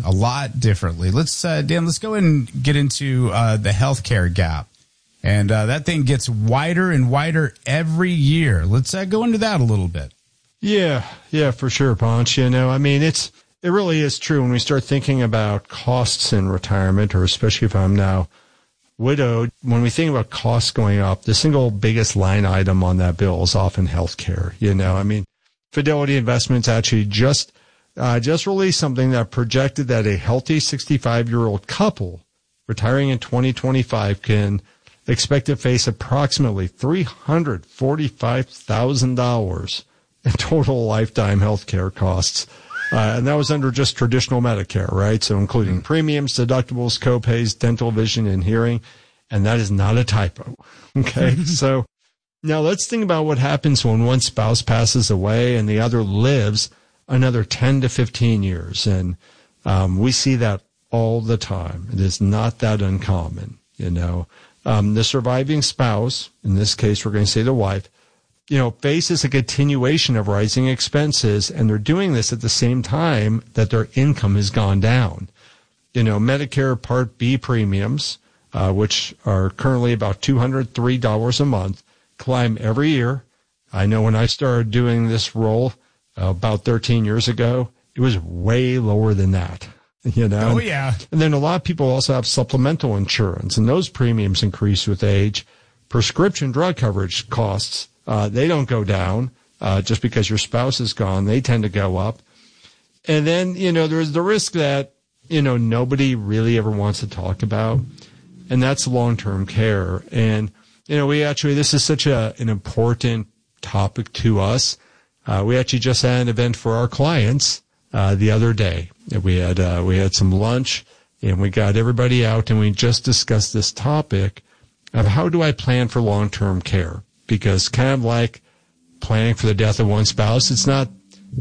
a lot differently. Let's, Dan, let's go and get into the healthcare gap. And that thing gets wider and wider every year. Let's go into that a little bit. Yeah, for sure, Ponch. You know, I mean, it really is true when we start thinking about costs in retirement, or especially if I'm now widowed. When we think about costs going up, the single biggest line item on that bill is often healthcare. You know, I mean, Fidelity Investments actually just released something that projected that a healthy 65-year-old couple retiring in 2025 can expect to face approximately $345,000 in total lifetime health care costs. And that was under just traditional Medicare, right? So including premiums, deductibles, copays, dental, vision, and hearing. And that is not a typo. Okay. So now let's think about what happens when one spouse passes away and the other lives another 10 to 15 years. And we see that all the time. It is not that uncommon, you know. The surviving spouse, in this case, we're going to say the wife, you know, faces a continuation of rising expenses, and they're doing this at the same time that their income has gone down. You know, Medicare Part B premiums, which are currently about $203 a month, climb every year. I know when I started doing this role about 13 years ago, it was way lower than that. You know? Oh, yeah. And then a lot of people also have supplemental insurance, and those premiums increase with age. Prescription drug coverage costs, they don't go down just because your spouse is gone. They tend to go up. And then, you know, there's the risk that, you know, nobody really ever wants to talk about, and that's long-term care. And, you know, this is such an important topic to us. We actually just had an event for our clients the other day. We had some lunch, and we got everybody out, and we just discussed this topic of how do I plan for long-term care? Because kind of like planning for the death of one spouse, it's not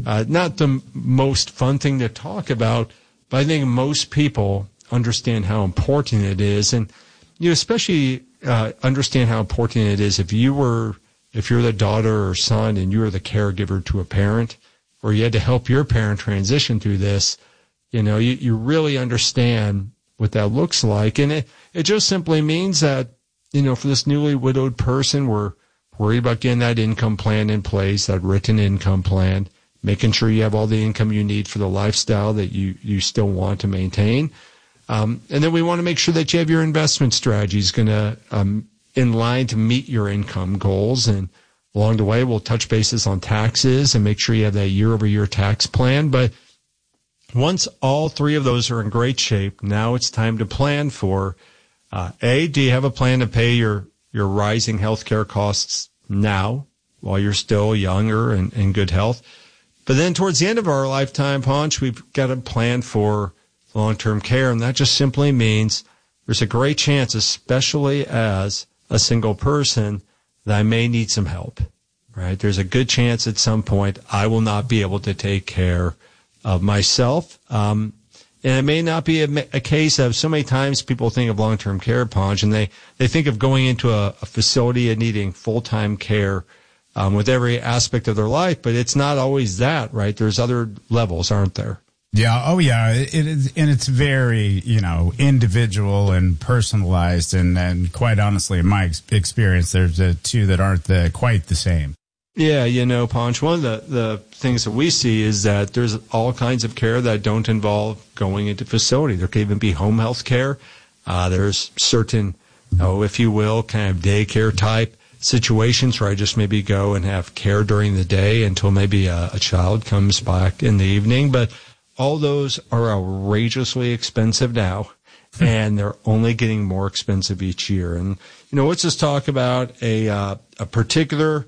the most fun thing to talk about, but I think most people understand how important it is, and you especially understand how important it is if you're the daughter or son and you're the caregiver to a parent, or you had to help your parent transition through this. You know, you really understand what that looks like, and it just simply means that, you know, for this newly widowed person, we're worried about getting that income plan in place, that written income plan, making sure you have all the income you need for the lifestyle that you still want to maintain. And then we want to make sure that you have your investment strategies going to in line to meet your income goals. And along the way, we'll touch bases on taxes and make sure you have that year-over-year tax plan. But once all three of those are in great shape, now it's time to plan for, do you have a plan to pay your rising healthcare costs now while you're still younger and in good health? But then towards the end of our lifetime, Ponch, we've got a plan for long-term care, and that just simply means there's a great chance, especially as a single person, that I may need some help, right? There's a good chance at some point I will not be able to take care of myself. And it may not be a case of, so many times people think of long-term care, Ponch, and they think of going into a facility and needing full-time care with every aspect of their life, but it's not always that, right? There's other levels, aren't there? Yeah. Oh, yeah. It is, and it's very, you know, individual and personalized, and quite honestly, in my experience, there's two that aren't quite the same. Yeah, you know, Ponch, one of the things that we see is that there's all kinds of care that don't involve going into facility. There can even be home health care. There's certain, if you will, kind of daycare type situations where I just maybe go and have care during the day until maybe a child comes back in the evening. But all those are outrageously expensive now, and they're only getting more expensive each year. And, you know, let's just talk about a particular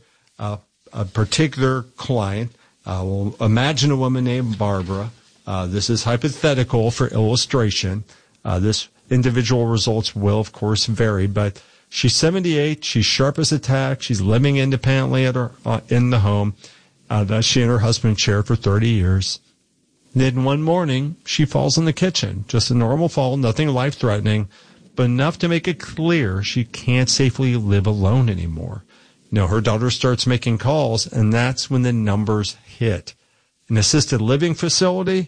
client. Well, imagine a woman named Barbara. This is hypothetical for illustration. This individual results will, of course, vary, but she's 78. She's sharp as a tack. She's living independently in the home that she and her husband shared for 30 years. Then one morning, she falls in the kitchen. Just a normal fall, nothing life-threatening, but enough to make it clear she can't safely live alone anymore. You know, her daughter starts making calls, and that's when the numbers hit. An assisted living facility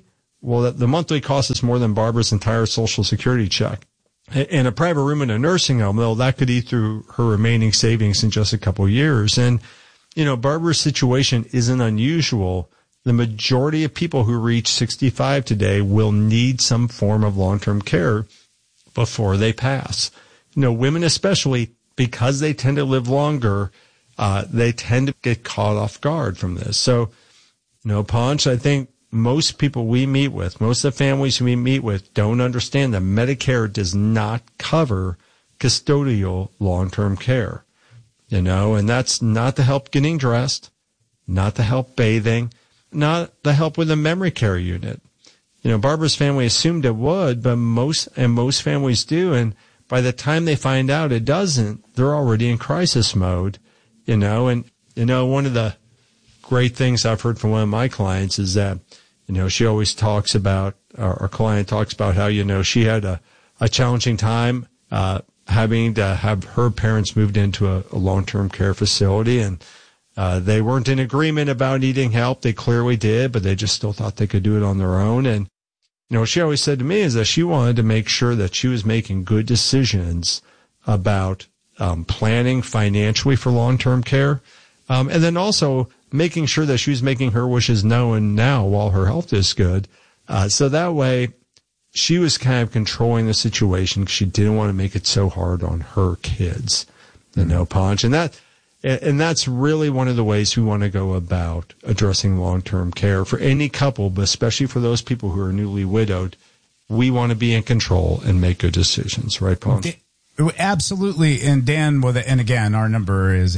well, the monthly cost is more than Barbara's entire Social Security check. And a private room in a nursing home, though, that could eat through her remaining savings in just a couple of years. And, Barbara's situation isn't unusual. The majority of people who reach 65 today will need some form of long-term care before they pass. Women especially, because they tend to live longer, they tend to get caught off guard from this. So, Ponch, I think most people we meet with, most of the families we meet with don't understand that Medicare does not cover custodial long-term care, and that's not the help getting dressed, not the help bathing, not the help with a memory care unit. Barbara's family assumed it would, but most families do. And by the time they find out it doesn't, they're already in crisis mode, and, one of the great things I've heard from one of my clients is that, she always talks about, our client talks about how, she had a challenging time, having to have her parents moved into a long-term care facility, and they weren't in agreement about needing help. They clearly did, but they just still thought they could do it on their own. And, what she always said to me is that she wanted to make sure that she was making good decisions about planning financially for long-term care, and then also making sure that she was making her wishes known now while her health is good. So that way she was kind of controlling the situation because she didn't want to make it so hard on her kids, Ponch. And that's really one of the ways we want to go about addressing long-term care for any couple, but especially for those people who are newly widowed. We want to be in control and make good decisions, right, Ponch? Absolutely. And Dan, and again, our number is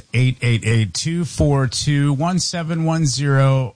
888-242-1710.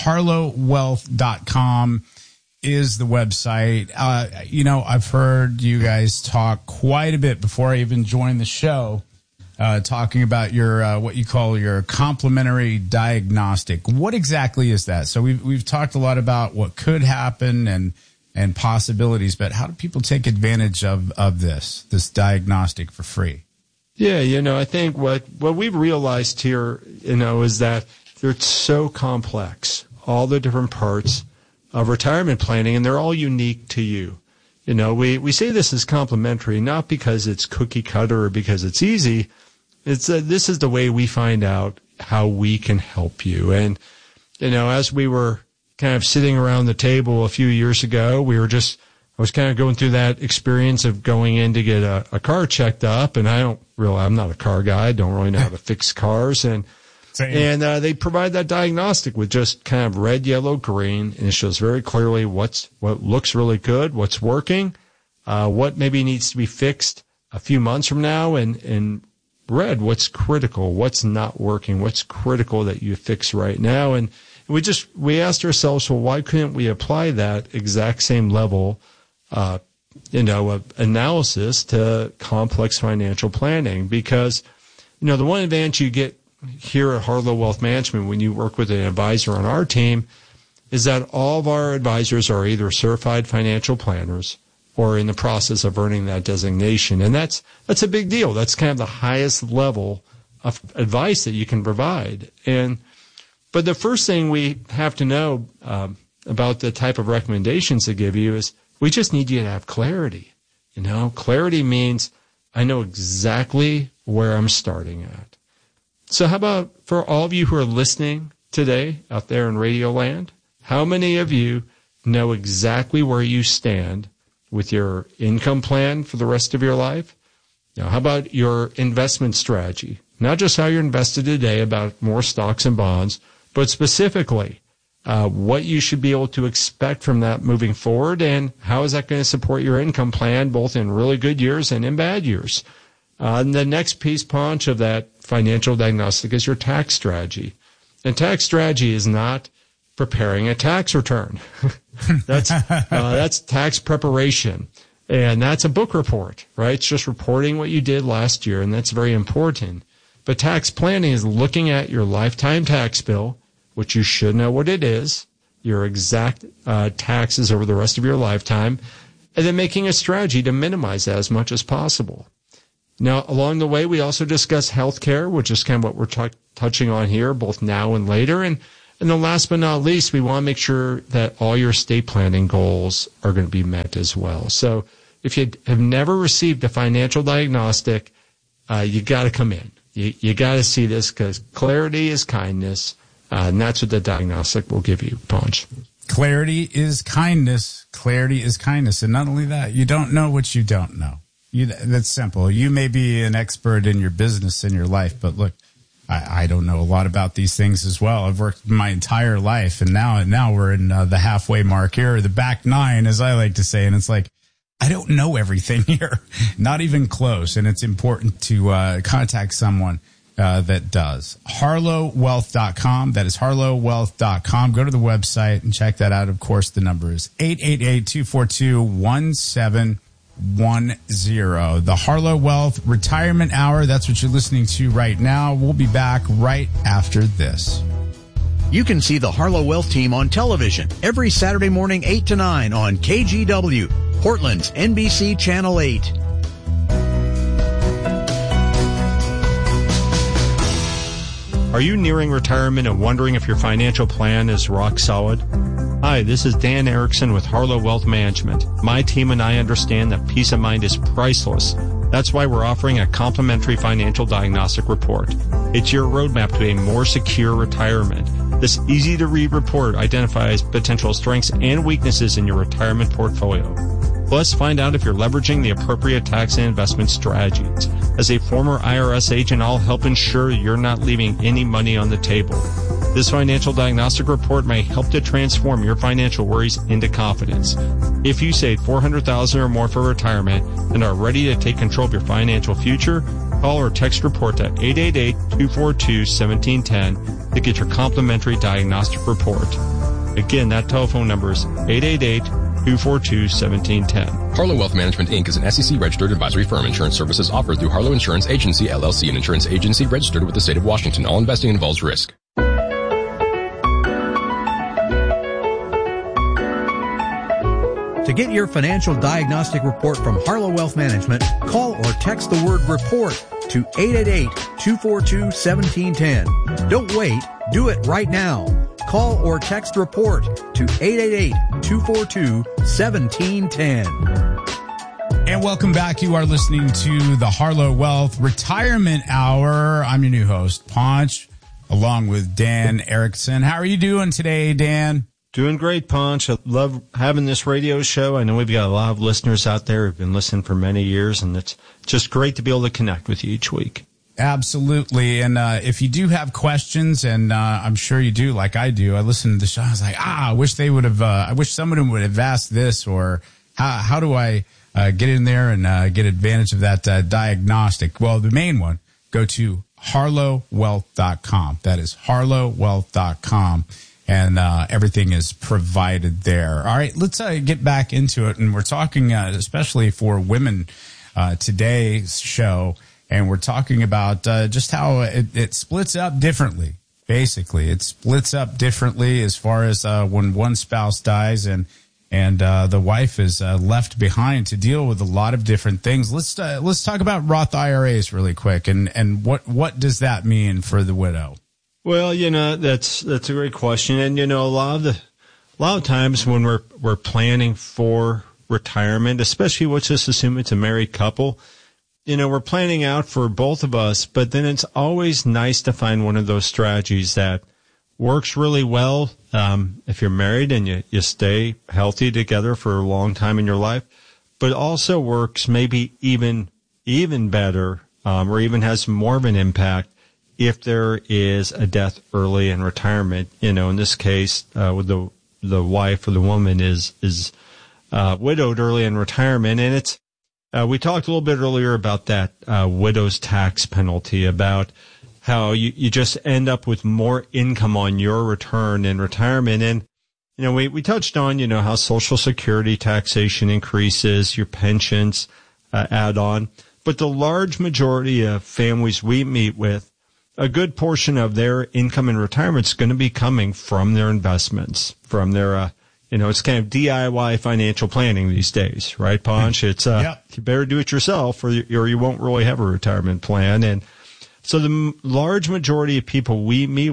HarlowWealth.com is the website. I've heard you guys talk quite a bit before I even joined the show, talking about your what you call your complementary diagnostic. What exactly is that? So we've talked a lot about what could happen and possibilities, but how do people take advantage of this diagnostic for free? Yeah, I think what we've realized here, is that they're so complex, all the different parts of retirement planning, and they're all unique to you. We say this is complementary, not because it's cookie cutter or because it's easy. It's this is the way we find out how we can help you. And, as we were kind of sitting around the table a few years ago, I was kind of going through that experience of going in to get a car checked up, and I'm not a car guy. I don't really know how to fix cars. And they provide that diagnostic with just kind of red, yellow, green, and it shows very clearly what looks really good, what's working, what maybe needs to be fixed a few months from now, and red, what's critical, what's not working, what's critical that you fix right now. And we asked ourselves, well, why couldn't we apply that exact same level, of analysis to complex financial planning? Because, the one advantage you get here at Harlow Wealth Management when you work with an advisor on our team is that all of our advisors are either certified financial planners or in the process of earning that designation. And that's a big deal. That's kind of the highest level of advice that you can provide. But the first thing we have to know about the type of recommendations to give you is we just need you to have clarity. Clarity means I know exactly where I'm starting at. So how about for all of you who are listening today out there in Radio Land, how many of you know exactly where you stand with your income plan for the rest of your life? How about your investment strategy? Not just how you're invested today, about more stocks and bonds, but specifically what you should be able to expect from that moving forward, and how is that going to support your income plan, both in really good years and in bad years. And the next piece, Ponch, of that financial diagnostic is your tax strategy. And tax strategy is not preparing a tax return. That's tax preparation. And that's a book report, right? It's just reporting what you did last year, and that's very important. But tax planning is looking at your lifetime tax bill, which you should know what it is, your exact taxes over the rest of your lifetime, and then making a strategy to minimize that as much as possible. Now, along the way, we also discuss healthcare, which is kind of what we're touching on here, both now and later. And And then last but not least, we want to make sure that all your estate planning goals are going to be met as well. So if you have never received a financial diagnostic, you got to come in. You got to see this, because clarity is kindness, and that's what the diagnostic will give you, Ponch. Clarity is kindness. Clarity is kindness. And not only that, you don't know what you don't know. That's simple. You may be an expert in your business, in your life, but look, I don't know a lot about these things as well. I've worked my entire life, and now we're in the halfway mark here, or the back nine, as I like to say. And it's like, I don't know everything here, not even close. And it's important to contact someone that does. HarlowWealth.com. That is HarlowWealth.com. Go to the website and check that out. Of course, the number is 888-242-1710. The Harlow Wealth Retirement Hour. That's what you're listening to right now. We'll be back right after this. You can see the Harlow Wealth team on television every Saturday morning, 8 to 9 on KGW, Portland's NBC Channel 8. Are you nearing retirement and wondering if your financial plan is rock solid? Hi, this is Dan Erickson with Harlow Wealth Management. My team and I understand that peace of mind is priceless. That's why we're offering a complimentary financial diagnostic report. It's your roadmap to a more secure retirement. This easy-to-read report identifies potential strengths and weaknesses in your retirement portfolio. Plus, find out if you're leveraging the appropriate tax and investment strategies. As a former IRS agent, I'll help ensure you're not leaving any money on the table. This financial diagnostic report may help to transform your financial worries into confidence. If you save $400,000 or more for retirement and are ready to take control of your financial future, call or text report to 888-242-1710 to get your complimentary diagnostic report. Again, that telephone number is 888-242-1710. Harlow Wealth Management, Inc. is an SEC-registered advisory firm. Insurance services offered through Harlow Insurance Agency, LLC, an insurance agency registered with the state of Washington. All investing involves risk. To get your financial diagnostic report from Harlow Wealth Management, call or text the word REPORT to 888-242-1710. Don't wait. Do it right now. Call or text REPORT to 888-242-1710. And welcome back. You are listening to the Harlow Wealth Retirement Hour. I'm your new host, Ponch, along with Dan Erickson. How are you doing today, Dan? Doing great, Ponch. I love having this radio show. I know we've got a lot of listeners out there who've been listening for many years, and it's just great to be able to connect with you each week. Absolutely. And if you do have questions, and I'm sure you do, like I do, I listen to the show. I was like, I wish they would have, I wish someone would have asked this, or how do I get in there and get advantage of that diagnostic? Well, the main one, go to HarlowWealth.com. That is HarlowWealth.com. And everything is provided there. All right, let's get back into it. And we're talking especially for women today's show. And we're talking about just how it splits up differently. Basically, it splits up differently as far as when one spouse dies and the wife is left behind to deal with a lot of different things. Let's talk about Roth IRAs really quick. And what does that mean for the widow? Well, that's a great question. And, a lot of times when we're planning for retirement, especially let's just assume it's a married couple, we're planning out for both of us, but then it's always nice to find one of those strategies that works really well. If you're married and you stay healthy together for a long time in your life, but also works maybe even better, or even has more of an impact if there is a death early in retirement. In this case, with the wife or the woman is widowed early in retirement. And it's, we talked a little bit earlier about that, widow's tax penalty, about how you just end up with more income on your return in retirement. And, we touched on, how Social Security taxation increases, your pensions, add on, but the large majority of families we meet with, a good portion of their income in retirement is going to be coming from their investments, from their, it's kind of DIY financial planning these days, right, Ponch? It's, yep. You better do it yourself or you won't really have a retirement plan. And so the large majority of people we meet with,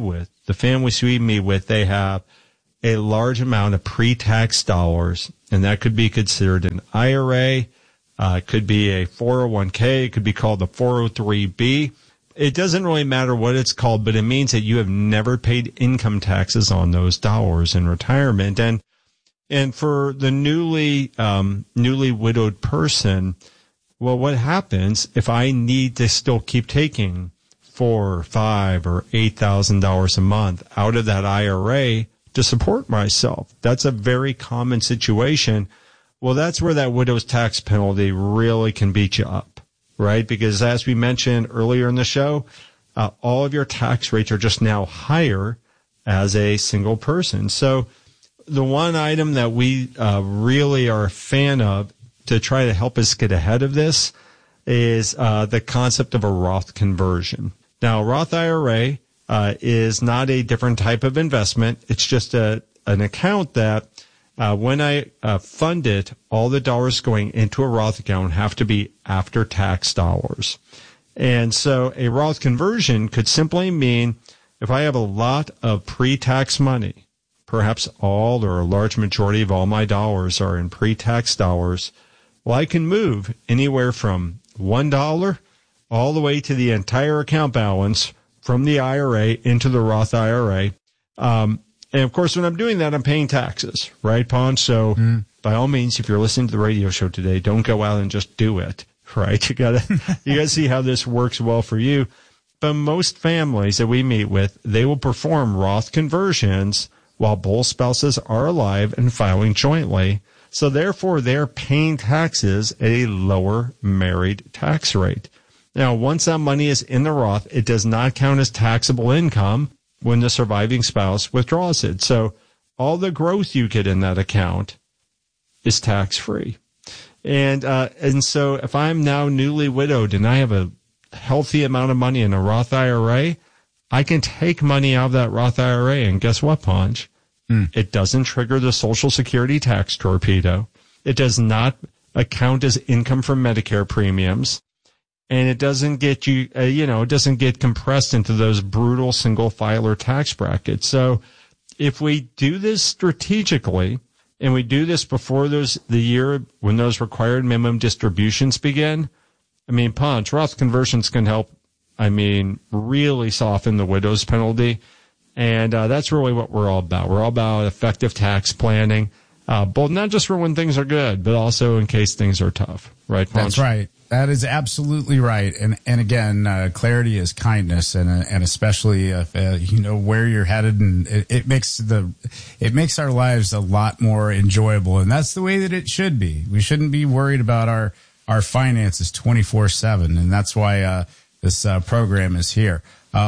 the families we meet with, they have a large amount of pre-tax dollars, and that could be considered an IRA, it could be a 401k, it could be called the 403b. It doesn't really matter what it's called, but it means that you have never paid income taxes on those dollars in retirement. And for the newly widowed person, well, what happens if I need to still keep taking $4,000 or $5,000 or $8,000 a month out of that IRA to support myself? That's a very common situation. Well, that's where that widow's tax penalty really can beat you up, right? Because as we mentioned earlier in the show, all of your tax rates are just now higher as a single person. So the one item that we really are a fan of to try to help us get ahead of this is the concept of a Roth conversion. Now, a Roth IRA is not a different type of investment. It's just an account that when I fund it, all the dollars going into a Roth account have to be after-tax dollars. And so a Roth conversion could simply mean if I have a lot of pre-tax money, perhaps all or a large majority of all my dollars are in pre-tax dollars, well, I can move anywhere from $1 all the way to the entire account balance from the IRA into the Roth IRA. And of course, when I'm doing that, I'm paying taxes, right, Ponch? So by all means, if you're listening to the radio show today, don't go out and just do it, right? You gotta see how this works well for you. But most families that we meet with, they will perform Roth conversions while both spouses are alive and filing jointly. So therefore, they're paying taxes at a lower married tax rate. Now, once that money is in the Roth, it does not count as taxable income when the surviving spouse withdraws it. So all the growth you get in that account is tax-free. And so if I'm now newly widowed and I have a healthy amount of money in a Roth IRA, I can take money out of that Roth IRA, and guess what, Ponch? It doesn't trigger the Social Security tax torpedo. It does not account as income from Medicare premiums. And it doesn't get you, it doesn't get compressed into those brutal single filer tax brackets. So if we do this strategically and we do this before the year when those required minimum distributions begin, Ponch, Roth conversions can help, really soften the widow's penalty. And that's really what we're all about. We're all about effective tax planning, both not just for when things are good, but also in case things are tough. Right, Ponch? That's right. That is absolutely right. And again, clarity is kindness, and especially if you know where you're headed, and it makes our lives a lot more enjoyable. And that's the way that it should be. We shouldn't be worried about our finances 24/7, and that's why this program is here.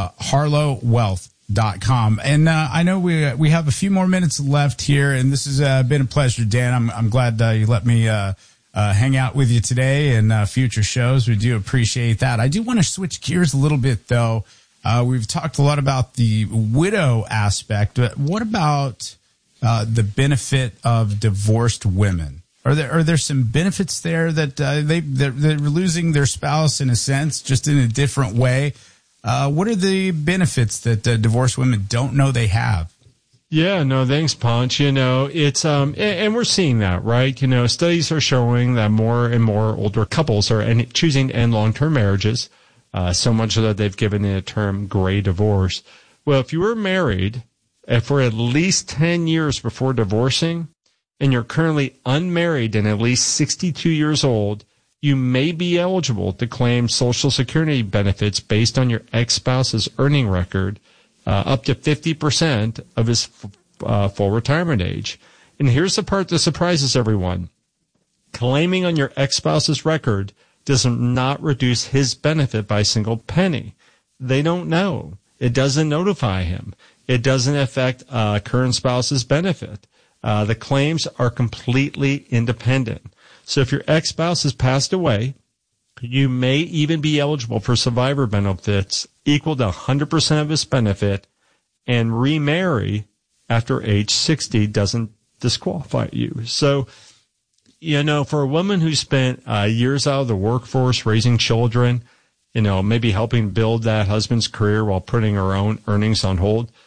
HarlowWealth.com. And I know we have a few more minutes left here, and this has been a pleasure, Dan. I'm glad you let me hang out with you today and future shows. We do appreciate that. I do want to switch gears a little bit, though. We've talked a lot about the widow aspect, but what about the benefit of divorced women? Are there some benefits there that they're losing their spouse in a sense, just in a different way? What are the benefits that divorced women don't know they have? Yeah, no, thanks, Ponch. It's, and we're seeing that, right? Studies are showing that more and more older couples are choosing to end long-term marriages, so much so that they've given it a term gray divorce. Well, if you were married for at least 10 years before divorcing, and you're currently unmarried and at least 62 years old, you may be eligible to claim Social Security benefits based on your ex-spouse's earning record, up to 50% of his full retirement age. And here's the part that surprises everyone. Claiming on your ex-spouse's record does not reduce his benefit by a single penny. They don't know. It doesn't notify him. It doesn't affect current spouse's benefit. The claims are completely independent. So if your ex-spouse has passed away, you may even be eligible for survivor benefits equal to 100% of his benefit, and remarry after age 60 doesn't disqualify you. So, for a woman who spent years out of the workforce raising children, maybe helping build that husband's career while putting her own earnings on hold,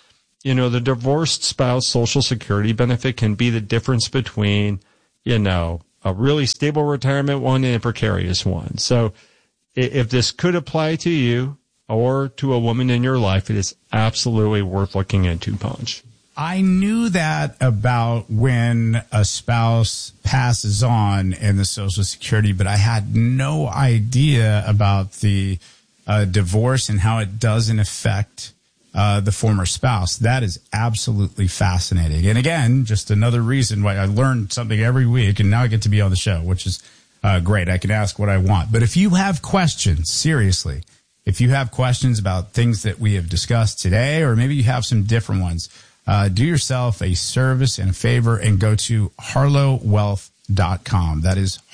the divorced spouse Social Security benefit can be the difference between, a really stable retirement one and a precarious one. So if this could apply to you or to a woman in your life, it is absolutely worth looking into, Punch. I knew that about when a spouse passes on in the Social Security, but I had no idea about the divorce and how it doesn't affect the former spouse. That is absolutely fascinating. And again, just another reason why I learn something every week, and now I get to be on the show, which is great. I can ask what I want. But if you have questions, seriously, if you have questions about things that we have discussed today, or maybe you have some different ones, do yourself a service and a favor and go to harlowwealth.com. That is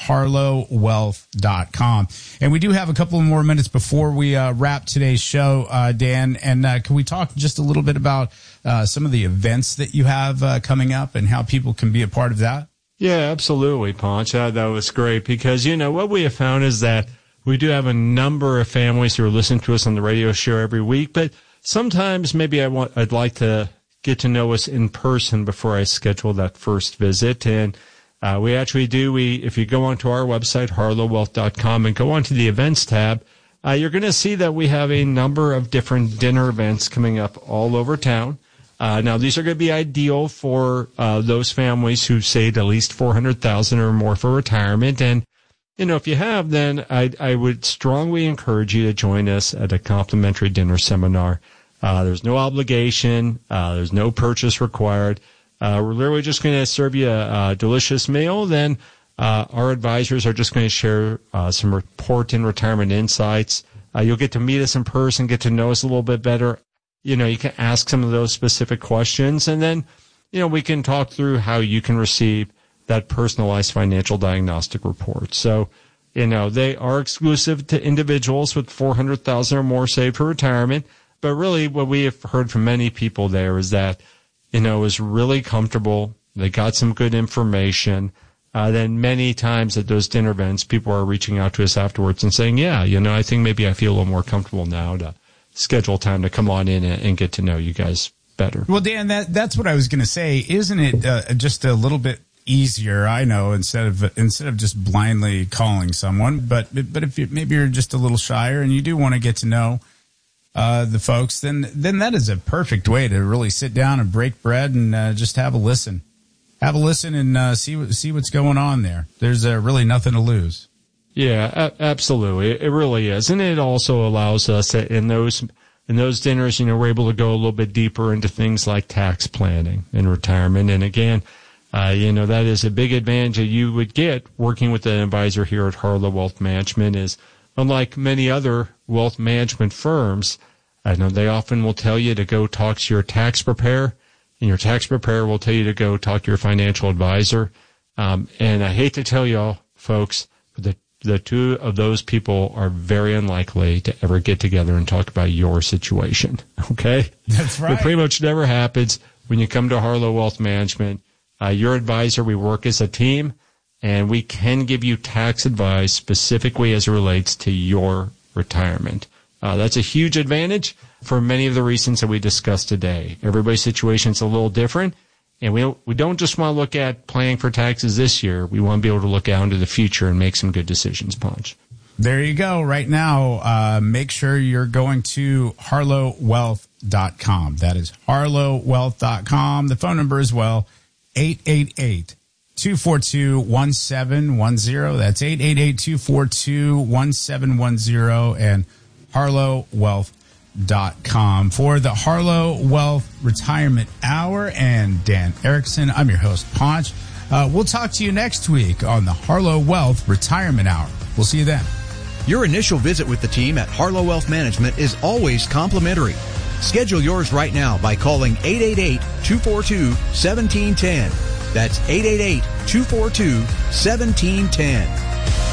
harlowwealth.com. And we do have a couple of more minutes before we wrap today's show, Dan. And can we talk just a little bit about some of the events that you have coming up and how people can be a part of that? Yeah, absolutely, Ponch. That was great because, what we have found is that we do have a number of families who are listening to us on the radio show every week, but sometimes maybe I'd like to get to know us in person before I schedule that first visit. And we actually do. If you go onto our website, harlowwealth.com, and go onto the events tab, you're going to see that we have a number of different dinner events coming up all over town. Now, these are going to be ideal for those families who saved at least $400,000 or more for retirement. And, if you have, then I would strongly encourage you to join us at a complimentary dinner seminar. There's no obligation. There's no purchase required. We're literally just going to serve you a delicious meal. Then our advisors are just going to share some report and retirement insights. You'll get to meet us in person, get to know us a little bit better. You can ask some of those specific questions. And then, we can talk through how you can receive that personalized financial diagnostic report. So, they are exclusive to individuals with $400,000 or more saved for retirement. But really what we have heard from many people there is that, it was really comfortable. They got some good information. Then many times at those dinner events, people are reaching out to us afterwards and saying, yeah, I think maybe I feel a little more comfortable now to schedule time to come on in and get to know you guys better. Well, Dan, that's what I was going to say. Isn't it just a little bit easier? I know instead of just blindly calling someone, but if maybe you're just a little shyer and you do want to get to know the folks, then that is a perfect way to really sit down and break bread and just have a listen and see what's going on there. There's really nothing to lose. Yeah, absolutely. It really is. And it also allows us in those dinners, we're able to go a little bit deeper into things like tax planning and retirement. And again, that is a big advantage that you would get working with an advisor here at Harlow Wealth Management is, unlike many other wealth management firms, I know they often will tell you to go talk to your tax preparer, and your tax preparer will tell you to go talk to your financial advisor. And I hate to tell y'all, folks, but the two of those people are very unlikely to ever get together and talk about your situation. Okay? That's right. It pretty much never happens when you come to Harlow Wealth Management. Your advisor, we work as a team, and we can give you tax advice specifically as it relates to your retirement. That's a huge advantage for many of the reasons that we discussed today. Everybody's situation is a little different, and we don't just want to look at planning for taxes this year. We want to be able to look out into the future and make some good decisions, Ponch. There you go. Right now, make sure you're going to harlowwealth.com. That is harlowwealth.com. The phone number as well, 888-242-1710. That's 888-242-1710 and harlowwealth.com. For the Harlow Wealth Retirement Hour and Dan Erickson, I'm your host, Ponch. We'll talk to you next week on the Harlow Wealth Retirement Hour. We'll see you then. Your initial visit with the team at Harlow Wealth Management is always complimentary. Schedule yours right now by calling 888-242-1710. That's 888-242-1710.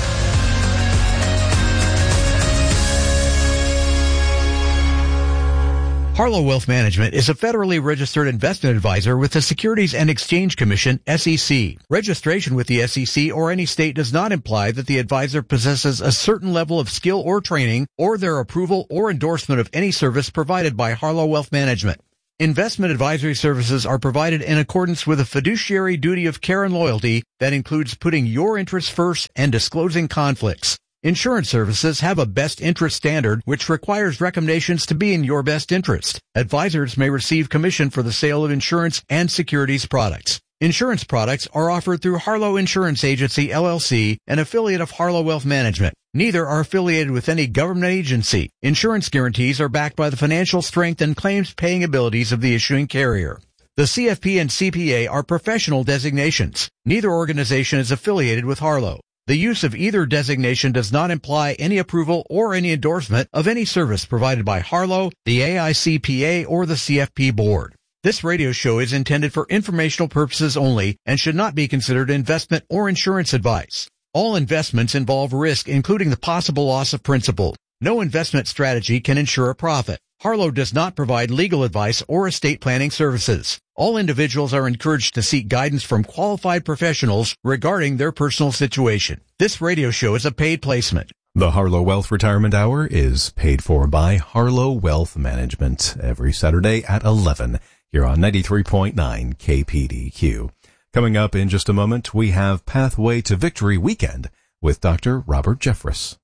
Harlow Wealth Management is a federally registered investment advisor with the Securities and Exchange Commission, SEC. Registration with the SEC or any state does not imply that the advisor possesses a certain level of skill or training or their approval or endorsement of any service provided by Harlow Wealth Management. Investment advisory services are provided in accordance with a fiduciary duty of care and loyalty that includes putting your interests first and disclosing conflicts. Insurance services have a best interest standard which requires recommendations to be in your best interest. Advisors may receive commission for the sale of insurance and securities products. Insurance products are offered through Harlow Insurance Agency, LLC, an affiliate of Harlow Wealth Management. Neither are affiliated with any government agency. Insurance guarantees are backed by the financial strength and claims-paying abilities of the issuing carrier. The CFP and CPA are professional designations. Neither organization is affiliated with Harlow. The use of either designation does not imply any approval or any endorsement of any service provided by Harlow, the AICPA, or the CFP board. This radio show is intended for informational purposes only and should not be considered investment or insurance advice. All investments involve risk, including the possible loss of principal. No investment strategy can ensure a profit. Harlow does not provide legal advice or estate planning services. All individuals are encouraged to seek guidance from qualified professionals regarding their personal situation. This radio show is a paid placement. The Harlow Wealth Retirement Hour is paid for by Harlow Wealth Management every Saturday at 11 here on 93.9 KPDQ. Coming up in just a moment, we have Pathway to Victory Weekend with Dr. Robert Jeffress.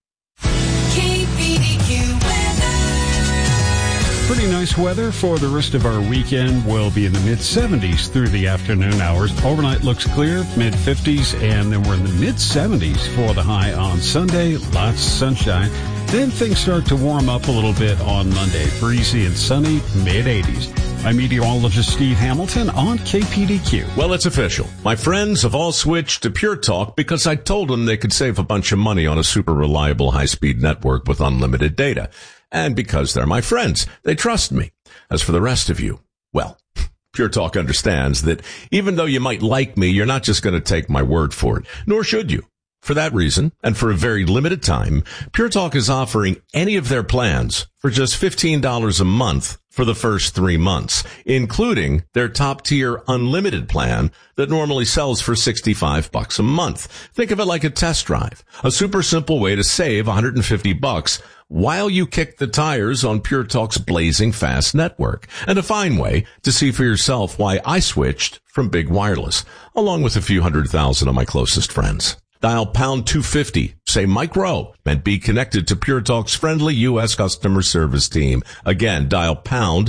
Pretty nice weather for the rest of our weekend. We'll be in the mid-70s through the afternoon hours. Overnight looks clear, mid-50s, and then we're in the mid-70s for the high on Sunday. Lots of sunshine. Then things start to warm up a little bit on Monday. Breezy and sunny, mid-80s. I'm meteorologist Steve Hamilton on KPDQ. Well, it's official. My friends have all switched to Pure Talk because I told them they could save a bunch of money on a super reliable high-speed network with unlimited data. And because they're my friends, they trust me. As for the rest of you, well, Pure Talk understands that even though you might like me, you're not just going to take my word for it, nor should you. For that reason, and for a very limited time, Pure Talk is offering any of their plans for just $15 a month for the first 3 months, including their top-tier unlimited plan that normally sells for $65 a month. Think of it like a test drive, a super simple way to save $150 while you kick the tires on Pure Talk's blazing fast network, and a fine way to see for yourself why I switched from big wireless, along with a few 100,000 of my closest friends. Dial pound 250, say Mike Rowe, and be connected to Pure Talk's friendly U.S. customer service team. Again, dial pound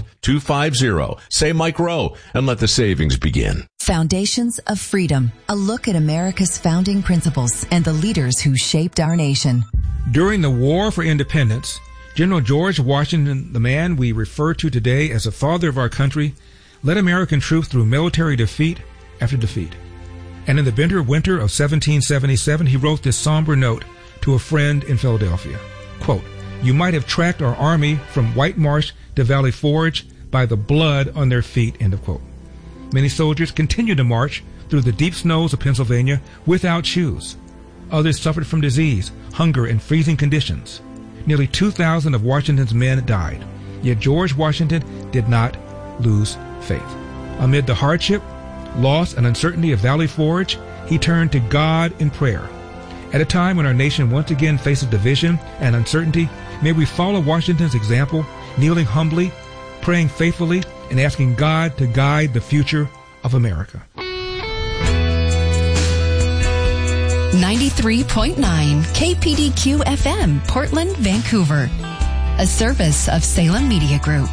250, say Mike Rowe, and let the savings begin. Foundations of Freedom, a look at America's founding principles and the leaders who shaped our nation. During the War for Independence, General George Washington, the man we refer to today as the father of our country, led American troops through military defeat after defeat. And in the bitter winter of 1777, he wrote this somber note to a friend in Philadelphia. Quote, "You might have tracked our army from White Marsh to Valley Forge by the blood on their feet," end of quote. Many soldiers continued to march through the deep snows of Pennsylvania without shoes. Others suffered from disease, hunger, and freezing conditions. Nearly 2,000 of Washington's men died. Yet George Washington did not lose faith. Amid the hardship, loss, and uncertainty of Valley Forge, he turned to God in prayer. At a time when our nation once again faces division and uncertainty, may we follow Washington's example, kneeling humbly, praying faithfully, and asking God to guide the future of America. 93.9 KPDQ FM, Portland, Vancouver. A service of Salem Media Group.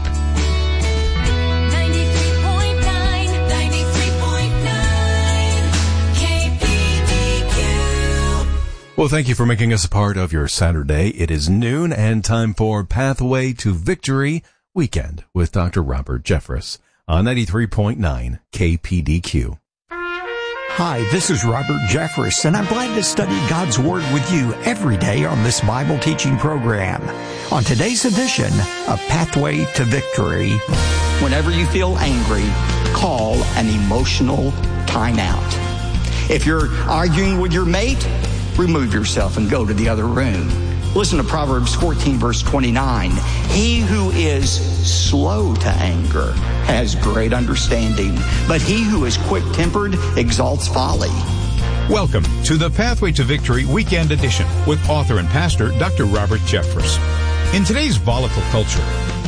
93.9 KPDQ. Well, thank you for making us a part of your Saturday. It is noon and time for Pathway to Victory Weekend with Dr. Robert Jeffress on 93.9 KPDQ. Hi, this is Robert Jeffress, and I'm glad to study God's Word with you every day on this Bible teaching program. On today's edition of Pathway to Victory. Whenever you feel angry, call an emotional timeout. If you're arguing with your mate, remove yourself and go to the other room. Listen to Proverbs 14, verse 29. He who is slow to anger has great understanding, but he who is quick-tempered exalts folly. Welcome to the Pathway to Victory Weekend Edition with author and pastor Dr. Robert Jeffress. In today's volatile culture,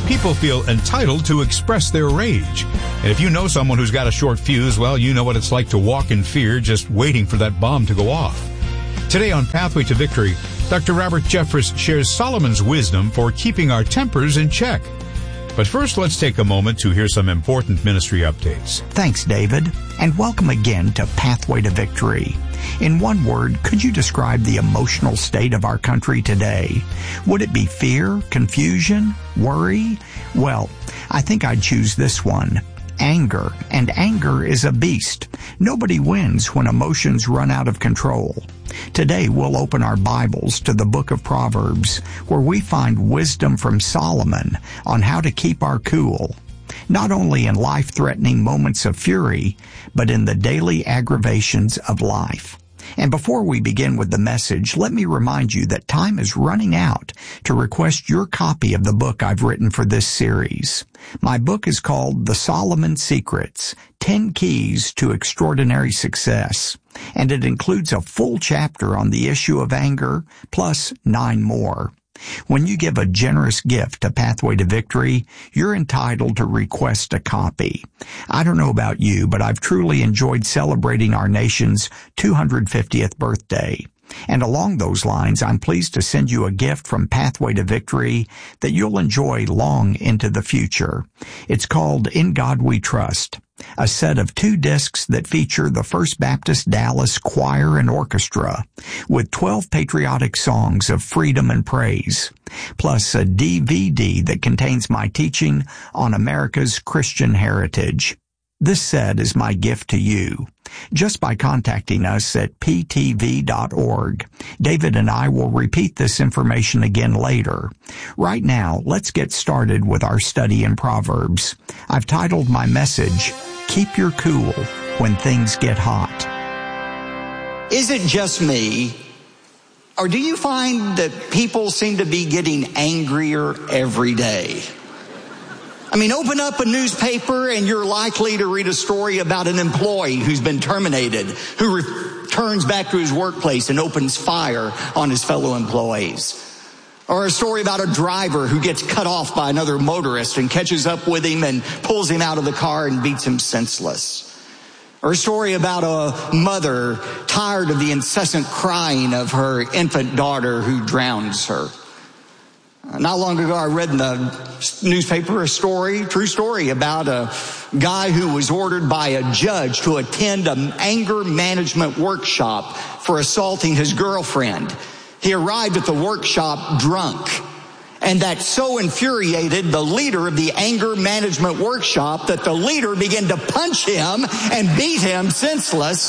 People feel entitled to express their rage. And if you know someone who's got a short fuse, well, you know what it's like to walk in fear just waiting for that bomb to go off. Today on Pathway to Victory, Dr. Robert Jeffress shares Solomon's wisdom for keeping our tempers in check. But first, let's take a moment to hear some important ministry updates. Thanks, David, and welcome again to Pathway to Victory. In one word, could you describe the emotional state of our country today? Would it be fear, confusion, worry? Well, I think I'd choose this one. Anger. And anger is a beast. Nobody wins when emotions run out of control. Today we'll open our Bibles to the book of Proverbs, where we find wisdom from Solomon on how to keep our cool, not only in life-threatening moments of fury, but in the daily aggravations of life. And before we begin with the message, let me remind you that time is running out to request your copy of the book I've written for this series. My book is called The Solomon Secrets, 10 Keys to Extraordinary Success, and it includes a full chapter on the issue of anger, plus 9 more. When you give a generous gift to Pathway to Victory, you're entitled to request a copy. I don't know about you, but I've truly enjoyed celebrating our nation's 250th birthday. And along those lines, I'm pleased to send you a gift from Pathway to Victory that you'll enjoy long into the future. It's called In God We Trust, a set of 2 discs that feature the First Baptist Dallas Choir and Orchestra, with 12 patriotic songs of freedom and praise, plus a DVD that contains my teaching on America's Christian heritage. This set is my gift to you. Just by contacting us at ptv.org. David and I will repeat this information again later. Right now, let's get started with our study in Proverbs. I've titled my message, Keep Your Cool When Things Get Hot. Is it just me, or do you find that people seem to be getting angrier every day? I mean, open up a newspaper and you're likely to read a story about an employee who's been terminated, who returns back to his workplace and opens fire on his fellow employees. Or a story about a driver who gets cut off by another motorist and catches up with him and pulls him out of the car and beats him senseless. Or a story about a mother tired of the incessant crying of her infant daughter who drowns her. Not long ago, I read in the newspaper a true story about a guy who was ordered by a judge to attend an anger management workshop for assaulting his girlfriend. He arrived at the workshop drunk, and that so infuriated the leader of the anger management workshop that the leader began to punch him and beat him senseless.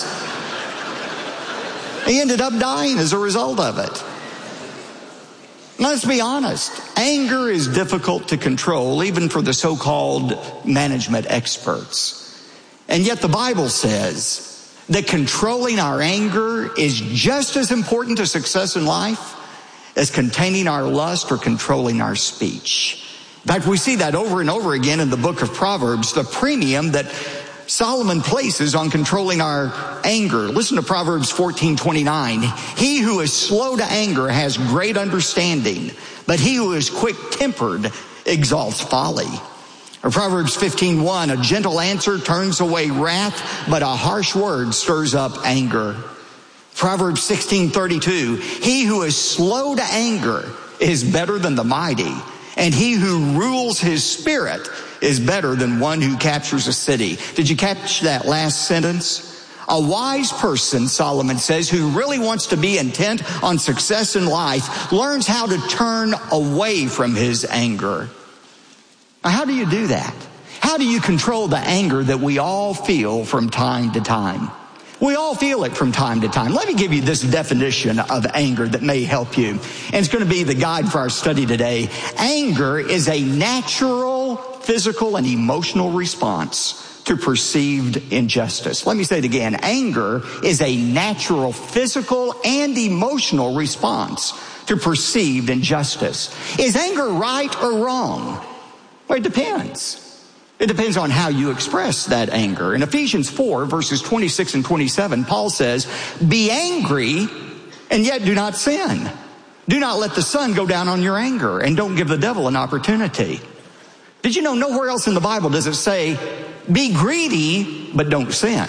He ended up dying as a result of it. Let's be honest, anger is difficult to control, even for the so-called management experts. And yet the Bible says that controlling our anger is just as important to success in life as containing our lust or controlling our speech. In fact, we see that over and over again in the book of Proverbs, the premium that Solomon places on controlling our anger. Listen to Proverbs 14:29. He who is slow to anger has great understanding, but he who is quick-tempered exalts folly. Or Proverbs 15:1, a gentle answer turns away wrath, but a harsh word stirs up anger. Proverbs 16:32, he who is slow to anger is better than the mighty, and he who rules his spirit is better than one who captures a city. Did you catch that last sentence? A wise person, Solomon says, who really wants to be intent on success in life, learns how to turn away from his anger. Now, how do you do that? How do you control the anger that we all feel from time to time? We all feel it from time to time. Let me give you this definition of anger that may help you. And it's going to be the guide for our study today. Anger is a natural, physical, and emotional response to perceived injustice. Let me say it again. Anger is a natural, physical, and emotional response to perceived injustice. Is anger right or wrong? Well, it depends. It depends on how you express that anger. In Ephesians 4, verses 26 and 27, Paul says, be angry and yet do not sin. Do not let the sun go down on your anger, and don't give the devil an opportunity. Did you know nowhere else in the Bible does it say, be greedy, but don't sin?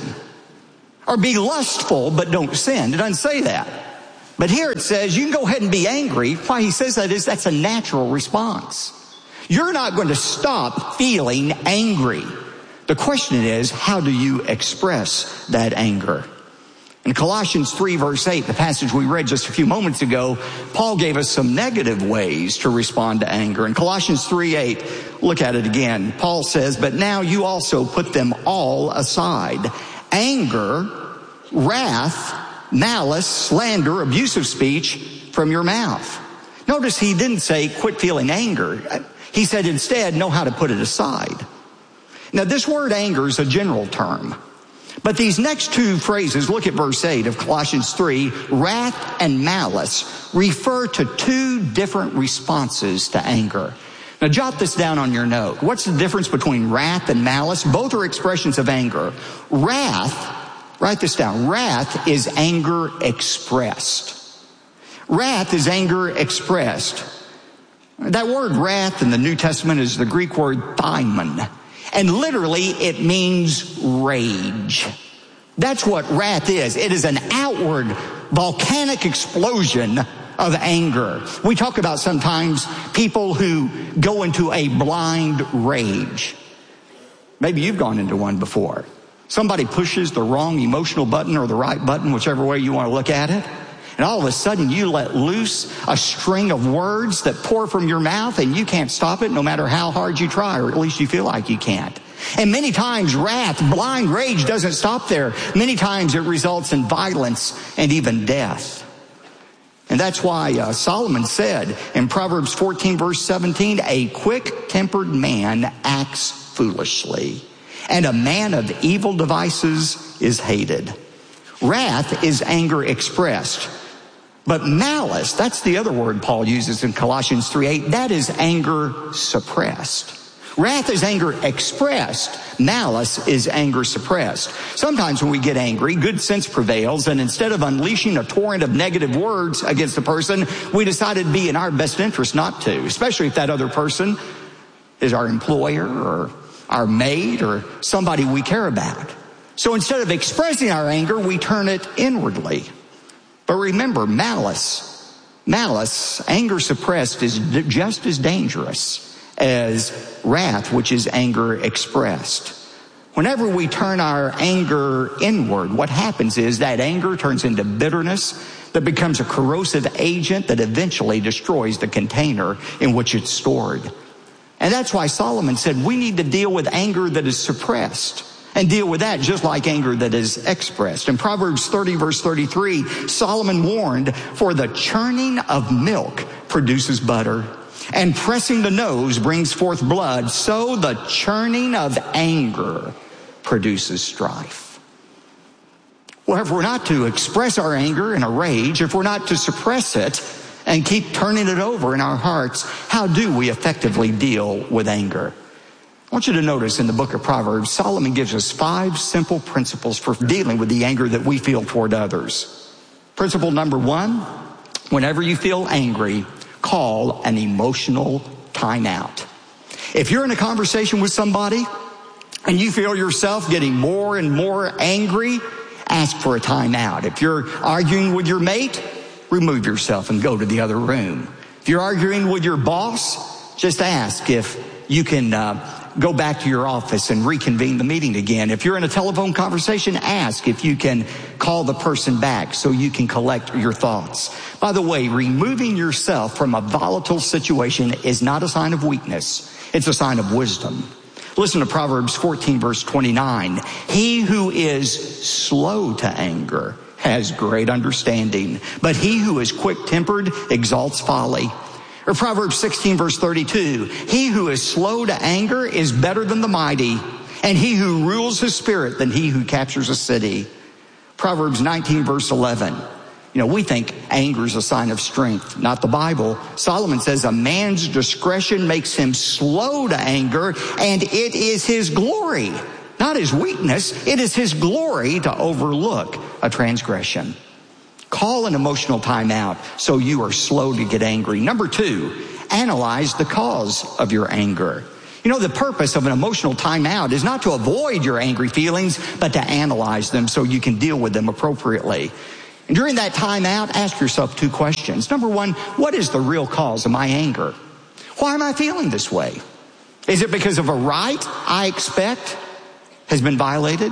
Or be lustful, but don't sin. It doesn't say that. But here it says, you can go ahead and be angry. Why he says that is that's a natural response. You're not going to stop feeling angry. The question is, how do you express that anger? In Colossians 3, verse 8, the passage we read just a few moments ago, Paul gave us some negative ways to respond to anger. In Colossians 3:8, look at it again. Paul says, but now you also put them all aside. Anger, wrath, malice, slander, abusive speech from your mouth. Notice he didn't say quit feeling anger. He said instead know how to put it aside. Now this word anger is a general term. But these next two phrases, look at verse 8 of Colossians 3, wrath and malice refer to two different responses to anger. Now jot this down on your note. What's the difference between wrath and malice? Both are expressions of anger. Wrath, write this down, wrath is anger expressed. Wrath is anger expressed. That word wrath in the New Testament is the Greek word thymon. And literally it means rage. That's what wrath is. It is an outward volcanic explosion of anger. We talk about sometimes people who go into a blind rage. Maybe you've gone into one before. Somebody pushes the wrong emotional button or the right button, whichever way you want to look at it. And all of a sudden you let loose a string of words that pour from your mouth and you can't stop it no matter how hard you try, or at least you feel like you can't. And many times wrath, blind rage doesn't stop there. Many times it results in violence and even death. And that's why Solomon said in Proverbs 14 verse 17, a quick-tempered man acts foolishly, and a man of evil devices is hated. Wrath is anger expressed. But malice, that's the other word Paul uses in Colossians 3:8, that is anger suppressed. Wrath is anger expressed. Malice is anger suppressed. Sometimes when we get angry, good sense prevails, and instead of unleashing a torrent of negative words against a person, we decide it'd be in our best interest not to, especially if that other person is our employer or our mate or somebody we care about. So instead of expressing our anger, we turn it inwardly. But remember, malice, anger suppressed, is just as dangerous as wrath, which is anger expressed. Whenever we turn our anger inward, what happens is that anger turns into bitterness that becomes a corrosive agent that eventually destroys the container in which it's stored. And that's why Solomon said we need to deal with anger that is suppressed and deal with that just like anger that is expressed. In Proverbs 30 verse 33, Solomon warned, for the churning of milk produces butter, and pressing the nose brings forth blood, so the churning of anger produces strife. Well, if we're not to express our anger in a rage, if we're not to suppress it and keep turning it over in our hearts, how do we effectively deal with anger? I want you to notice in the book of Proverbs, Solomon gives us 5 simple principles for dealing with the anger that we feel toward others. Principle number 1, whenever you feel angry, call an emotional timeout. If you're in a conversation with somebody and you feel yourself getting more and more angry, ask for a timeout. If you're arguing with your mate, remove yourself and go to the other room. If you're arguing with your boss, just ask if you can go back to your office and reconvene the meeting again. If you're in a telephone conversation, ask if you can call the person back so you can collect your thoughts. By the way, removing yourself from a volatile situation is not a sign of weakness. It's a sign of wisdom. Listen to Proverbs 14 verse 29. He who is slow to anger has great understanding, but he who is quick-tempered exalts folly. Or Proverbs 16 verse 32, he who is slow to anger is better than the mighty, and he who rules his spirit than he who captures a city. Proverbs 19 verse 11, we think anger is a sign of strength, not the Bible. Solomon says a man's discretion makes him slow to anger, and it is his glory, not his weakness. It is his glory to overlook a transgression. Call an emotional timeout so you are slow to get angry. Number 2, analyze the cause of your anger. You know, the purpose of an emotional timeout is not to avoid your angry feelings, but to analyze them so you can deal with them appropriately. And during that timeout, ask yourself 2 questions. Number 1, what is the real cause of my anger? Why am I feeling this way? Is it because of a right I expect has been violated?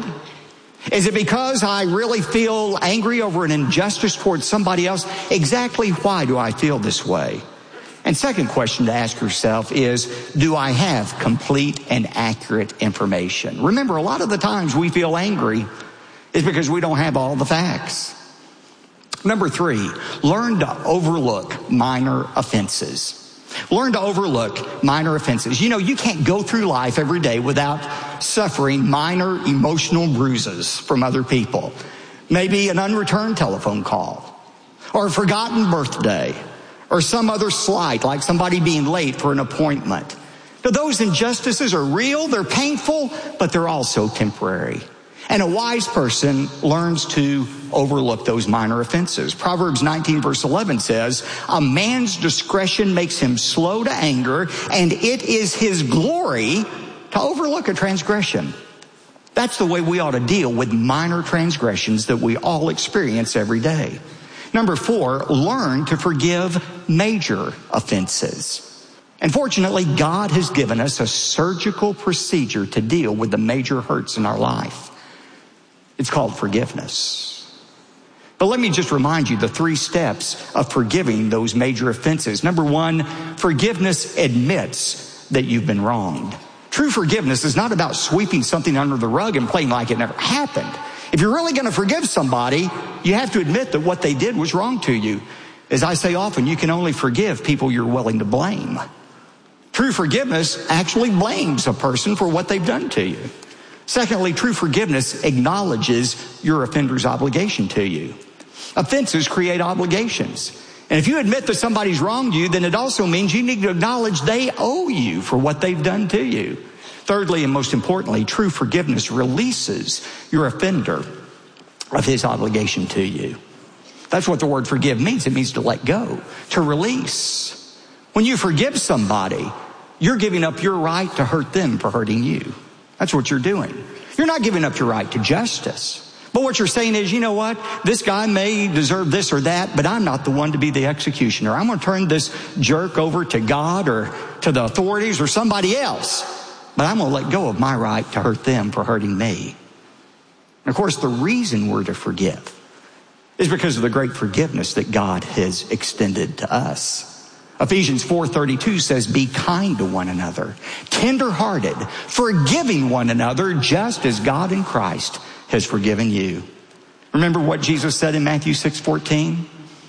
Is it because I really feel angry over an injustice towards somebody else? Exactly why do I feel this way? And second question to ask yourself is, do I have complete and accurate information? Remember, a lot of the times we feel angry is because we don't have all the facts. Number 3, learn to overlook minor offenses. Learn to overlook minor offenses. You know, you can't go through life every day without suffering minor emotional bruises from other people. Maybe an unreturned telephone call, or a forgotten birthday, or some other slight, like somebody being late for an appointment. Now, those injustices are real, they're painful, but they're also temporary. And a wise person learns to overlook those minor offenses. Proverbs 19 verse 11 says, a man's discretion makes him slow to anger, and it is his glory to overlook a transgression. That's the way we ought to deal with minor transgressions that we all experience every day. Number 4, learn to forgive major offenses. And fortunately, God has given us a surgical procedure to deal with the major hurts in our life. It's called forgiveness. But let me just remind you the 3 steps of forgiving those major offenses. Number 1, forgiveness admits that you've been wronged. True forgiveness is not about sweeping something under the rug and playing like it never happened. If you're really going to forgive somebody, you have to admit that what they did was wrong to you. As I say often, you can only forgive people you're willing to blame. True forgiveness actually blames a person for what they've done to you. Secondly, true forgiveness acknowledges your offender's obligation to you. Offenses create obligations. And if you admit that somebody's wronged you, then it also means you need to acknowledge they owe you for what they've done to you. Thirdly, and most importantly, true forgiveness releases your offender of his obligation to you. That's what the word forgive means. It means to let go, to release. When you forgive somebody, you're giving up your right to hurt them for hurting you. That's what you're doing. You're not giving up your right to justice. But what you're saying is, you know what? This guy may deserve this or that, but I'm not the one to be the executioner. I'm going to turn this jerk over to God or to the authorities or somebody else. But I'm going to let go of my right to hurt them for hurting me. And of course, the reason we're to forgive is because of the great forgiveness that God has extended to us. Ephesians 4:32 says, be kind to one another, tender-hearted, forgiving one another, just as God in Christ has forgiven you. Remember what Jesus said in Matthew 6:14?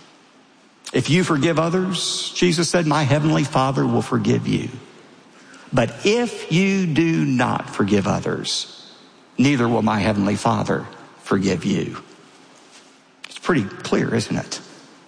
If you forgive others, Jesus said, my heavenly Father will forgive you. But if you do not forgive others, neither will my heavenly Father forgive you. It's pretty clear, isn't it?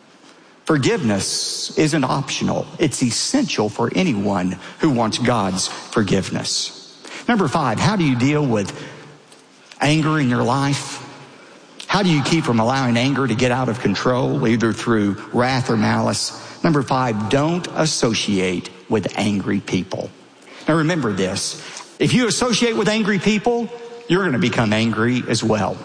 Forgiveness isn't optional. It's essential for anyone who wants God's forgiveness. Number 5, how do you deal with anger in your life? How do you keep from allowing anger to get out of control, either through wrath or malice? Number 5, don't associate with angry people. Now remember this, if you associate with angry people, you're going to become angry as well.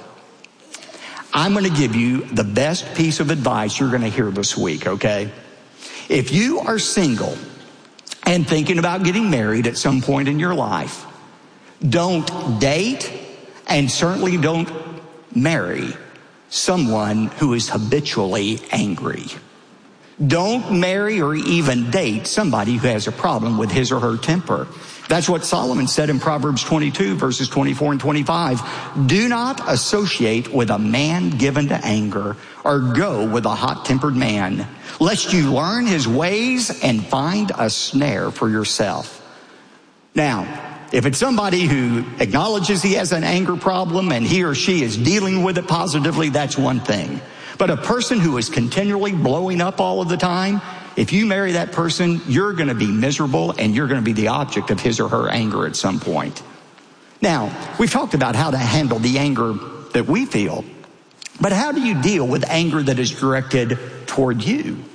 I'm going to give you the best piece of advice you're going to hear this week, okay? If you are single and thinking about getting married at some point in your life, don't date and certainly don't marry someone who is habitually angry. Don't marry or even date somebody who has a problem with his or her temper. That's what Solomon said in Proverbs 22, verses 24 and 25. Do not associate with a man given to anger, or go with a hot-tempered man, lest you learn his ways and find a snare for yourself. Now, if it's somebody who acknowledges he has an anger problem and he or she is dealing with it positively, that's one thing. But a person who is continually blowing up all of the time, if you marry that person, you're going to be miserable and you're going to be the object of his or her anger at some point. Now, we've talked about how to handle the anger that we feel, but how do you deal with anger that is directed toward you?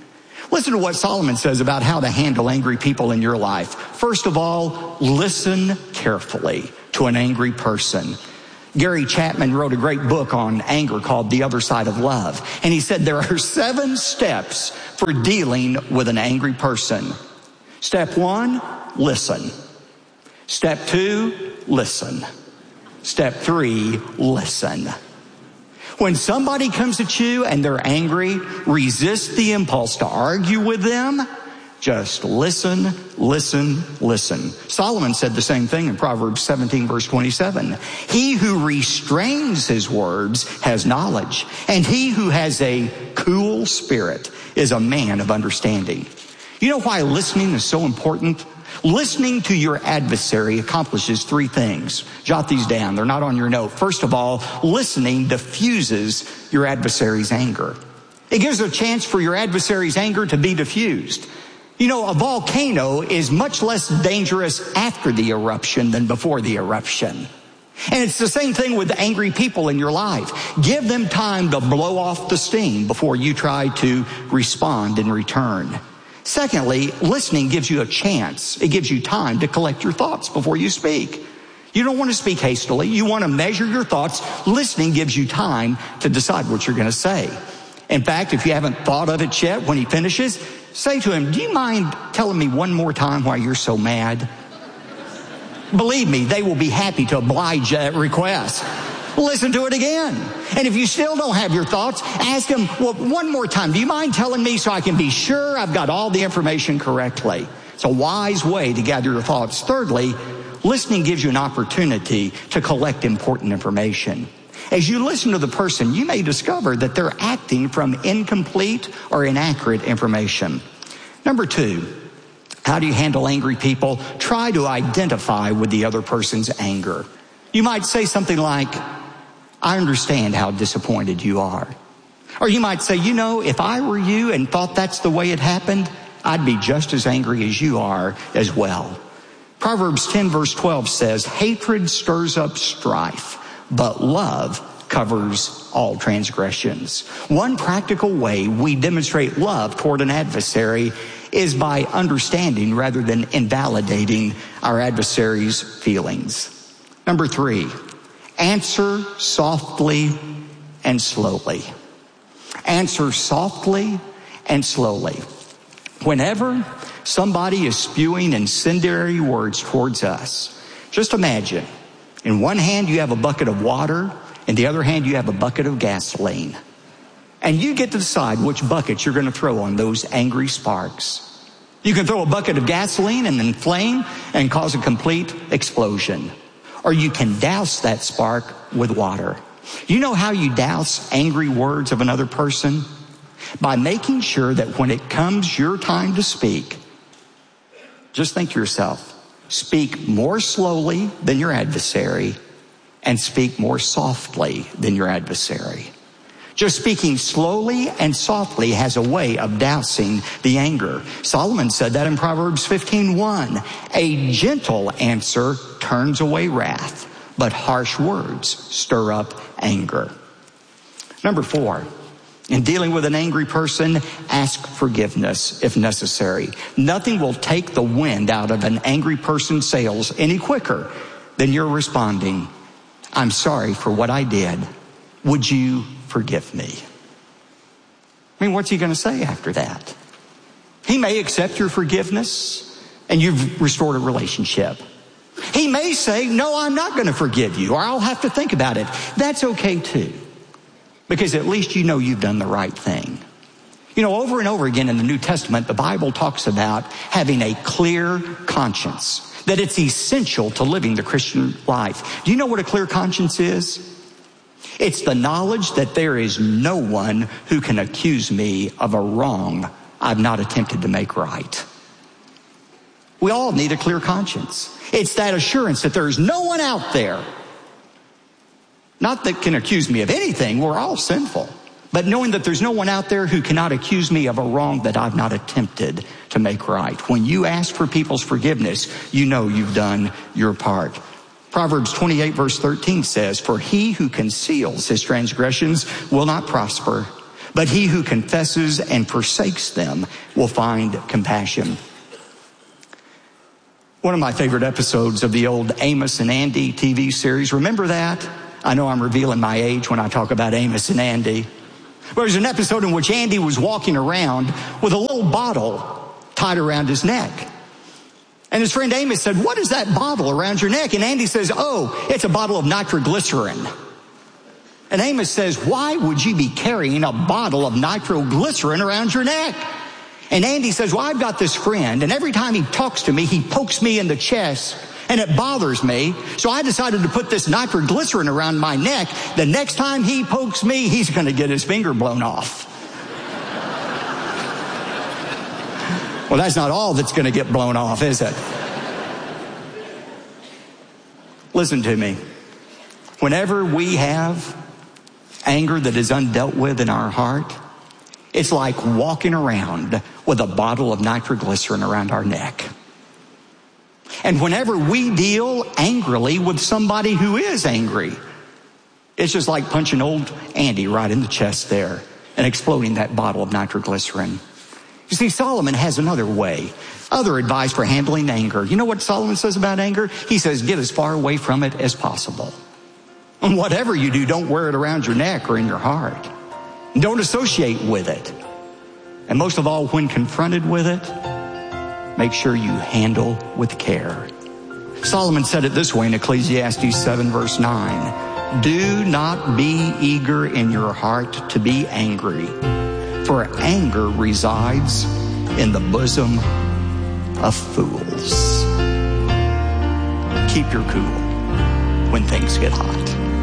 Listen to what Solomon says about how to handle angry people in your life. First of all, listen carefully to an angry person. Gary Chapman wrote a great book on anger called The Other Side of Love. And he said there are 7 steps for dealing with an angry person. Step 1, listen. Step 2, listen. Step 3, listen. When somebody comes at you and they're angry, resist the impulse to argue with them. Just listen, listen, listen. Solomon said the same thing in Proverbs 17, verse 27. He who restrains his words has knowledge, and he who has a cool spirit is a man of understanding. You know why listening is so important? Listening to your adversary accomplishes 3 things. Jot these down. They're not on your note. First of all, listening diffuses your adversary's anger. It gives a chance for your adversary's anger to be diffused. You know, a volcano is much less dangerous after the eruption than before the eruption. And it's the same thing with angry people in your life. Give them time to blow off the steam before you try to respond in return. Secondly, listening gives you a chance. It gives you time to collect your thoughts before you speak. You don't want to speak hastily. You want to measure your thoughts. Listening gives you time to decide what you're going to say. In fact, if you haven't thought of it yet, when he finishes, say to him, do you mind telling me one more time why you're so mad? Believe me, they will be happy to oblige that request. Listen to it again. And if you still don't have your thoughts, ask him, well, one more time, do you mind telling me so I can be sure I've got all the information correctly? It's a wise way to gather your thoughts. Thirdly, listening gives you an opportunity to collect important information. As you listen to the person, you may discover that they're acting from incomplete or inaccurate information. Number 2, how do you handle angry people? Try to identify with the other person's anger. You might say something like, I understand how disappointed you are. Or you might say, you know, if I were you and thought that's the way it happened, I'd be just as angry as you are as well. Proverbs 10 verse 12 says, hatred stirs up strife, but love covers all transgressions. One practical way we demonstrate love toward an adversary is by understanding rather than invalidating our adversary's feelings. Number 3, answer softly and slowly. Answer softly and slowly. Whenever somebody is spewing incendiary words towards us, just imagine, in one hand you have a bucket of water, in the other hand you have a bucket of gasoline. And you get to decide which bucket you're going to throw on those angry sparks. You can throw a bucket of gasoline and then flame and cause a complete explosion. Or you can douse that spark with water. You know how you douse angry words of another person? By making sure that when it comes your time to speak, just think to yourself, speak more slowly than your adversary and speak more softly than your adversary. Just speaking slowly and softly has a way of dousing the anger. Solomon said that in Proverbs 15:1. A gentle answer turns away wrath, but harsh words stir up anger. Number 4, in dealing with an angry person, ask forgiveness if necessary. Nothing will take the wind out of an angry person's sails any quicker than you're responding, I'm sorry for what I did. Would you forgive me? I mean, what's he going to say after that? He may accept your forgiveness and you've restored a relationship. He may say, no, I'm not going to forgive you, or I'll have to think about it. That's okay too, because at least you know you've done the right thing. You know, over and over again in the New Testament, the Bible talks about having a clear conscience, that it's essential to living the Christian life. Do you know what a clear conscience is? It's the knowledge that there is no one who can accuse me of a wrong I've not attempted to make right. We all need a clear conscience. It's that assurance that there is no one out there, not that can accuse me of anything, we're all sinful, but knowing that there's no one out there who cannot accuse me of a wrong that I've not attempted to make right. When you ask for people's forgiveness, you know you've done your part. Proverbs 28 verse 13 says, for he who conceals his transgressions will not prosper, but he who confesses and forsakes them will find compassion. One of my favorite episodes of the old Amos and Andy TV series, remember that? I know I'm revealing my age when I talk about Amos and Andy. Well, there's an episode in which Andy was walking around with a little bottle tied around his neck. And his friend Amos said, "What is that bottle around your neck?" And Andy says, "Oh, it's a bottle of nitroglycerin." And Amos says, "Why would you be carrying a bottle of nitroglycerin around your neck?" And Andy says, "Well, I've got this friend, and every time he talks to me, he pokes me in the chest, and it bothers me. So I decided to put this nitroglycerin around my neck. The next time he pokes me, he's going to get his finger blown off." Well, that's not all that's going to get blown off, is it? Listen to me. Whenever we have anger that is undealt with in our heart, it's like walking around with a bottle of nitroglycerin around our neck. And whenever we deal angrily with somebody who is angry, it's just like punching old Andy right in the chest there and exploding that bottle of nitroglycerin. You see, Solomon has another way, other advice for handling anger. You know what Solomon says about anger? He says, get as far away from it as possible. And whatever you do, don't wear it around your neck or in your heart. Don't associate with it. And most of all, when confronted with it, make sure you handle with care. Solomon said it this way in Ecclesiastes 7 verse 9. Do not be eager in your heart to be angry, for anger resides in the bosom of fools. Keep your cool when things get hot.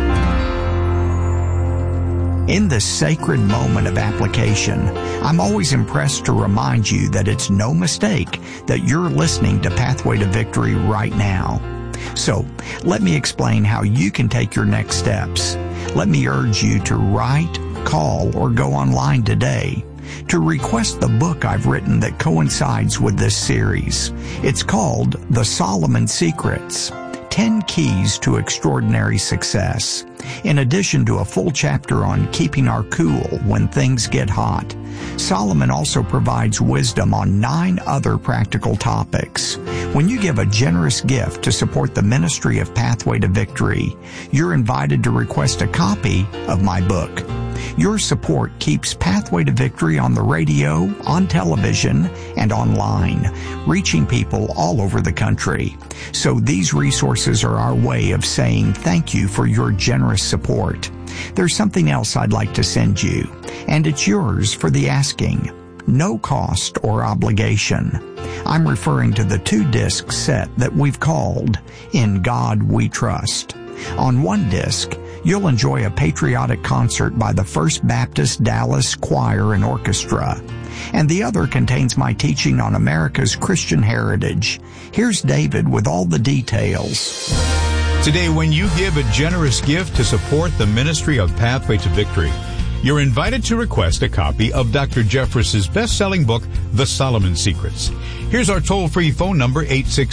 In this sacred moment of application, I'm always impressed to remind you that it's no mistake that you're listening to Pathway to Victory right now. So, let me explain how you can take your next steps. Let me urge you to write, call, or go online today to request the book I've written that coincides with this series. It's called The Solomon Secrets: 10 Keys to Extraordinary Success. In addition to a full chapter on keeping our cool when things get hot, Solomon also provides wisdom on 9 other practical topics. When you give a generous gift to support the ministry of Pathway to Victory, you're invited to request a copy of my book. Your support keeps Pathway to Victory on the radio, on television, and online, reaching people all over the country. So these resources are our way of saying thank you for your generous support. There's something else I'd like to send you, and it's yours for the asking. No cost or obligation. I'm referring to the 2-disc set that we've called In God We Trust. On one disc, you'll enjoy a patriotic concert by the First Baptist Dallas Choir and Orchestra, and the other contains my teaching on America's Christian heritage. Here's David with all the details. Today, when you give a generous gift to support the ministry of Pathway to Victory, you're invited to request a copy of Dr. Jeffress's best-selling book, The Solomon Secrets. Here's our toll-free phone number,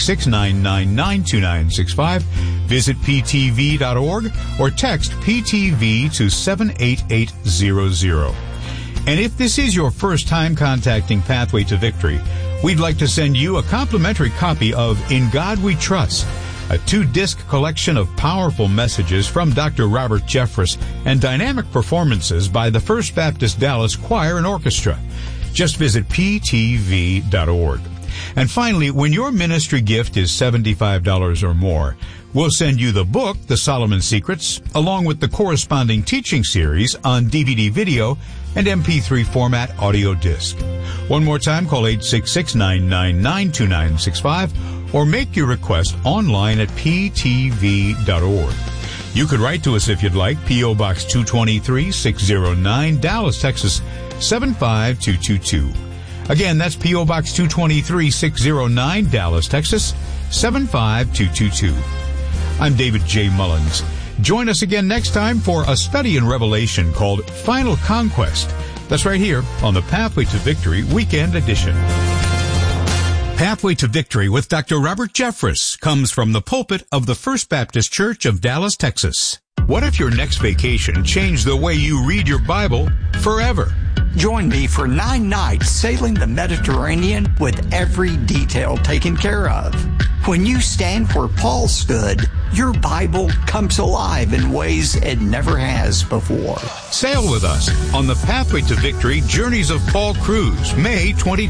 866-999-2965. Visit ptv.org or text PTV to 78800. And if this is your first time contacting Pathway to Victory, we'd like to send you a complimentary copy of In God We Trust, a 2-disc collection of powerful messages from Dr. Robert Jeffress and dynamic performances by the First Baptist Dallas Choir and Orchestra. Just visit ptv.org. And finally, when your ministry gift is $75 or more, we'll send you the book, The Solomon Secrets, along with the corresponding teaching series on DVD video and MP3 format audio disc. One more time, call 866-999-2965 or make your request online at ptv.org. You could write to us if you'd like, P.O. Box 223-609, Dallas, Texas, 75222. Again, that's P.O. Box 223-609, Dallas, Texas, 75222. I'm David J. Mullins. Join us again next time for a study in Revelation called Final Conquest. That's right here on the Pathway to Victory Weekend Edition. Pathway to Victory with Dr. Robert Jeffress comes from the pulpit of the First Baptist Church of Dallas, Texas. What if your next vacation changed the way you read your Bible forever? Join me for 9 nights sailing the Mediterranean with every detail taken care of. When you stand where Paul stood, your Bible comes alive in ways it never has before. Sail with us on the Pathway to Victory Journeys of Paul Cruise, May 2020.